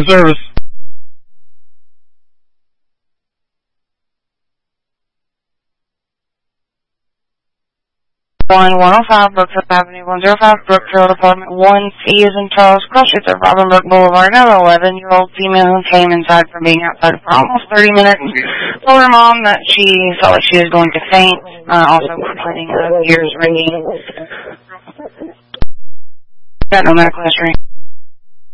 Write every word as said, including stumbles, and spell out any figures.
Service. one one oh five Brookfield Avenue, one oh five Brookfield, apartment one C is in Charles Crush. It's at Robinbrook Boulevard. An eleven-year-old female who came inside from being outside for almost thirty minutes. Told her mom that she felt like she was going to faint, uh, also complaining of ears ringing. Got no medical history.